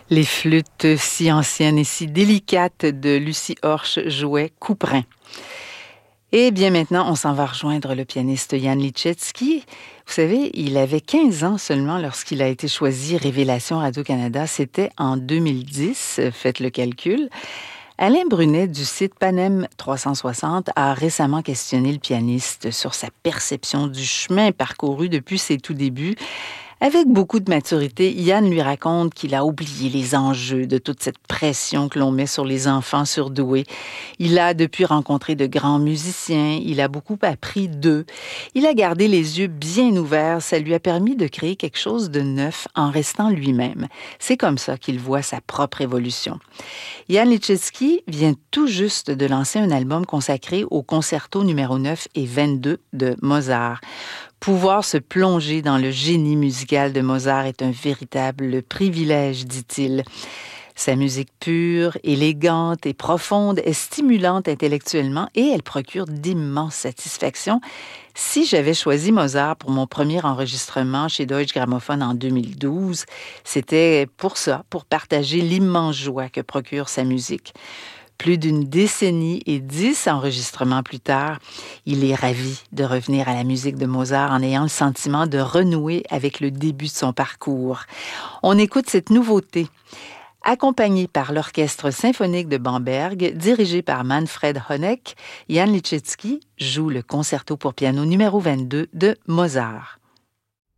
Les flûtes si anciennes et si délicates de Lucie Horch jouaient Couperin. Et bien maintenant, on s'en va rejoindre le pianiste Jan Liszewski. Vous savez, il avait 15 ans seulement lorsqu'il a été choisi Révélation Radio-Canada. C'était en 2010, faites le calcul. Alain Brunet du site Panem 360 a récemment questionné le pianiste sur sa perception du chemin parcouru depuis ses tout débuts. Avec beaucoup de maturité, Yann lui raconte qu'il a oublié les enjeux de toute cette pression que l'on met sur les enfants surdoués. Il a depuis rencontré de grands musiciens, il a beaucoup appris d'eux. Il a gardé les yeux bien ouverts, ça lui a permis de créer quelque chose de neuf en restant lui-même. C'est comme ça qu'il voit sa propre évolution. Jan Liszewski vient tout juste de lancer un album consacré au concerto numéro 9 et 22 de Mozart. Pouvoir se plonger dans le génie musical de Mozart est un véritable privilège, dit-il. Sa musique pure, élégante et profonde est stimulante intellectuellement et elle procure d'immenses satisfactions. Si j'avais choisi Mozart pour mon premier enregistrement chez Deutsche Grammophon en 2012, c'était pour ça, pour partager l'immense joie que procure sa musique. Plus d'une décennie et 10 enregistrements plus tard, il est ravi de revenir à la musique de Mozart en ayant le sentiment de renouer avec le début de son parcours. On écoute cette nouveauté. Accompagné par l'Orchestre symphonique de Bamberg, dirigé par Manfred Honeck, Jan Liszewski joue le concerto pour piano numéro 22 de Mozart.